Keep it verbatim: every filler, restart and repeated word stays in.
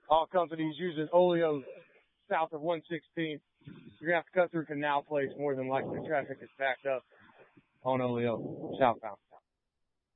all companies using Oleo south of one sixteenth. You're going to have to cut through Canal Place more than likely. Traffic is backed up on Oleo southbound.